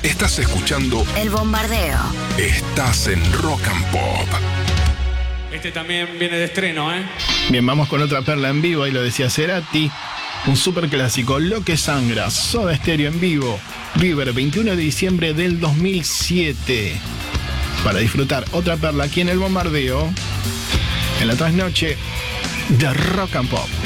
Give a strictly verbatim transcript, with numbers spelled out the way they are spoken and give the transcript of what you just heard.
Estás escuchando El Bombardeo. Estás en Rock and Pop. Este también viene de estreno, ¿eh? Bien, vamos con otra perla en vivo, ahí lo decía Cerati. Un super clásico, Lo que sangra, Soda Stereo en vivo. River, veintiuno de diciembre del dos mil siete. Para disfrutar otra perla aquí en El Bombardeo, en la trasnoche de Rock and Pop.